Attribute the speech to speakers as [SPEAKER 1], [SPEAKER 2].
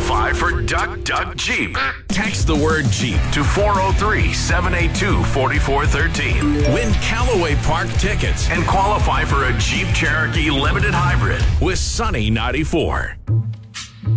[SPEAKER 1] qualify for Duck Duck Jeep. Text the word Jeep to 403-782-4413. Win Callaway Park tickets and qualify for a Jeep Cherokee Limited Hybrid with Sunny 94.